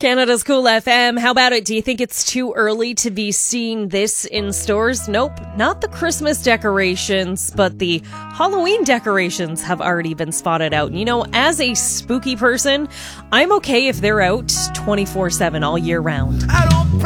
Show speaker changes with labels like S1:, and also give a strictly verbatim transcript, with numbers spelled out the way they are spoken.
S1: Canada's Cool F M. How about it? Do you think it's too early to be seeing this in stores? Nope, not the Christmas decorations, but the Halloween decorations have already been spotted out. And you know, as a spooky person, I'm okay if they're out twenty-four seven all year round.
S2: I don't